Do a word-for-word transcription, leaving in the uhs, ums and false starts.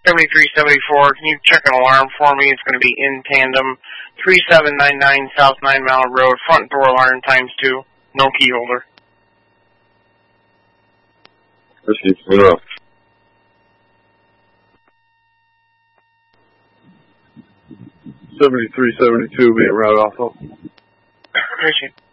seventy-three seventy-four, can you check an alarm for me? It's going to be in tandem, three seven nine nine South nine Mile Road, front door alarm times two, no key holder. Received, zero. seventy-three seventy-two being right off of. Appreciate it.